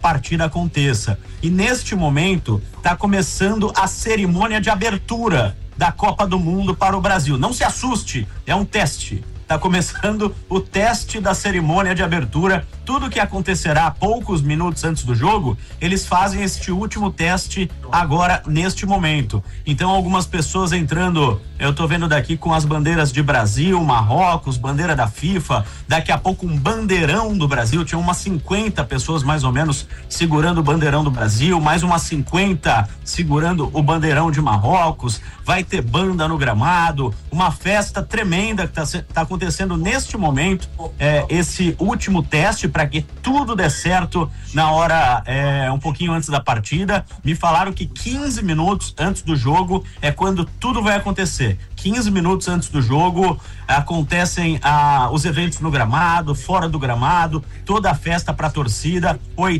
partida aconteça. E neste momento está começando a cerimônia de abertura da Copa do Mundo para o Brasil. Não se assuste, é um teste. Está começando o teste da cerimônia de abertura. Tudo que acontecerá poucos minutos antes do jogo, eles fazem este último teste agora, neste momento. Então, algumas pessoas entrando, eu tô vendo daqui com as bandeiras de Brasil, Marrocos, bandeira da FIFA, daqui a pouco um bandeirão do Brasil, tinha umas 50 pessoas mais ou menos segurando o bandeirão do Brasil, mais umas 50 segurando o bandeirão de Marrocos, vai ter banda no gramado, uma festa tremenda que tá acontecendo neste momento, esse último teste para que tudo dê certo na hora, um pouquinho antes da partida. Me falaram que 15 minutos antes do jogo é quando tudo vai acontecer. 15 minutos antes do jogo acontecem os eventos no gramado, fora do gramado, toda a festa para a torcida.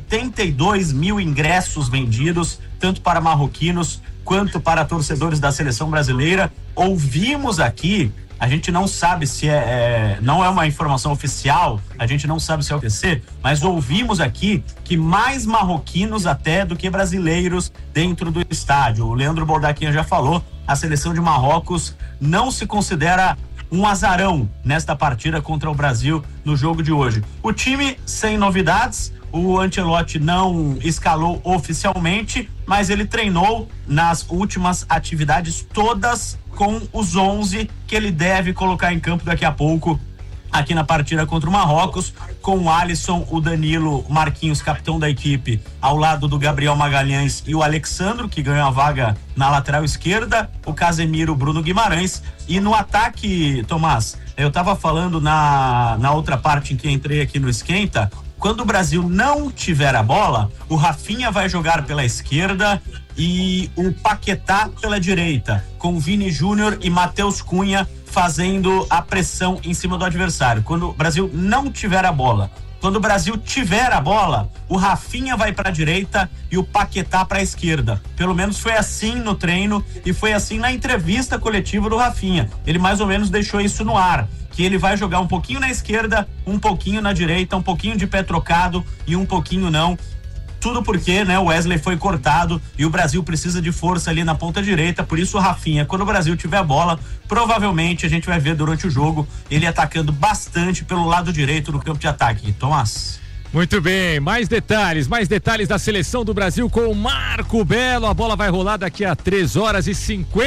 82 mil ingressos vendidos, tanto para marroquinos quanto para torcedores da seleção brasileira. Ouvimos aqui, a gente não sabe se não é uma informação oficial, a gente não sabe se é o TC, mas ouvimos aqui que mais marroquinos até do que brasileiros dentro do estádio. O Leandro Boldaquinha já falou, a seleção de Marrocos não se considera um azarão nesta partida contra o Brasil no jogo de hoje. O time sem novidades, o Ancelotti não escalou oficialmente, mas ele treinou nas últimas atividades todas com os 11 que ele deve colocar em campo daqui a pouco aqui na partida contra o Marrocos, com o Alisson, o Danilo, o Marquinhos, capitão da equipe, ao lado do Gabriel Magalhães e o Alexandro, que ganhou a vaga na lateral esquerda, o Casemiro, o Bruno Guimarães. E no ataque, Tomás, eu tava falando na outra parte em que entrei aqui no Esquenta, quando o Brasil não tiver a bola, o Rafinha vai jogar pela esquerda e o Paquetá pela direita, com Vini Júnior e Matheus Cunha fazendo a pressão em cima do adversário. Quando o Brasil não tiver a bola, quando o Brasil tiver a bola, o Rafinha vai para a direita e o Paquetá para a esquerda. Pelo menos foi assim no treino e foi assim na entrevista coletiva do Rafinha. Ele mais ou menos deixou isso no ar, que ele vai jogar um pouquinho na esquerda, um pouquinho na direita, um pouquinho de pé trocado e um pouquinho não. Tudo porque, o Wesley foi cortado e o Brasil precisa de força ali na ponta direita, por isso o Rafinha, quando o Brasil tiver a bola, provavelmente a gente vai ver durante o jogo ele atacando bastante pelo lado direito do campo de ataque. Tomás. Muito bem, mais detalhes da seleção do Brasil com o Marco Belo. A bola vai rolar daqui a 3 horas e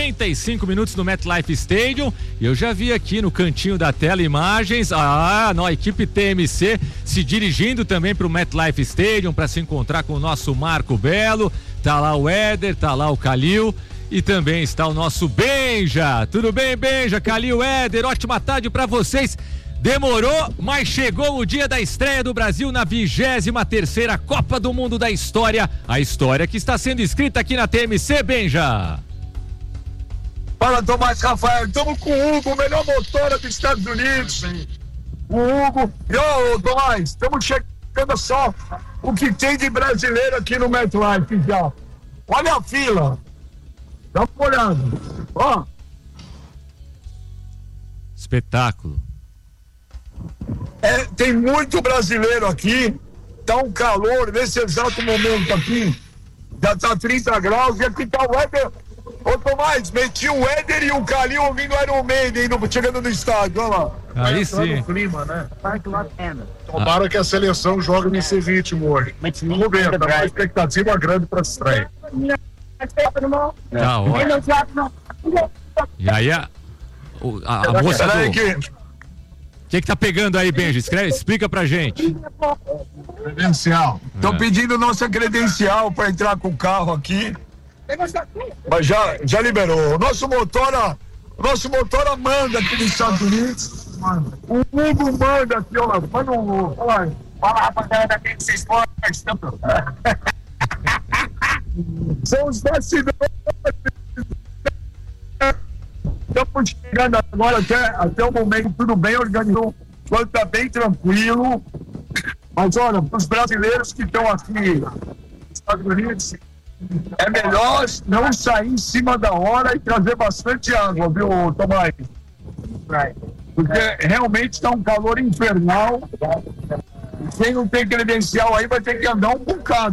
55 minutos no MetLife Stadium. Eu já vi aqui no cantinho da tela imagens, a equipe TMC se dirigindo também para o MetLife Stadium para se encontrar com o nosso Marco Belo. Tá lá o Éder, tá lá o Calil e também está o nosso Benja. Tudo bem, Benja, Calil, Éder, ótima tarde para vocês. Demorou, mas chegou o dia da estreia do Brasil na 23ª Copa do Mundo da história. A história que está sendo escrita aqui na TMC, Benja. Fala, Tomás Rafael. Estamos com o Hugo, o melhor motora dos Estados Unidos. O Hugo. E ô, Tomás, estamos chegando só o que tem de brasileiro aqui no MetLife já. Olha a fila. Dá uma olhada. Ó. Espetáculo. Tem muito brasileiro aqui, tá um calor nesse exato momento aqui, já tá 30 graus e aqui tá o Éder. Ô Tomás, meti o Éder e o Calil ouvindo o Iron Maiden chegando no estádio, olha lá. Aí sim. Clima, né? Tomara que a seleção jogue nesse ritmo hoje. Vamos ver, tá uma expectativa grande pra estreia. Tá ótimo. E aí a moça do... O que tá pegando aí, Benji? Explica pra gente. Credencial. Estão pedindo nossa credencial pra entrar com o carro aqui. Mas já liberou. O nosso motora manda aqui nos Estados Unidos. O Hugo manda aqui, ó. Manda um Hugo. Fala, rapaziada, da TMC Sports. São os bastidores. Estamos chegando agora até o momento, tudo bem organizado, está bem tranquilo. Mas olha, para os brasileiros que estão aqui nos Estados Unidos, é melhor não sair em cima da hora e trazer bastante água, viu, Tomás? Porque realmente está um calor infernal Quem não tem credencial aí vai ter que andar um bocado.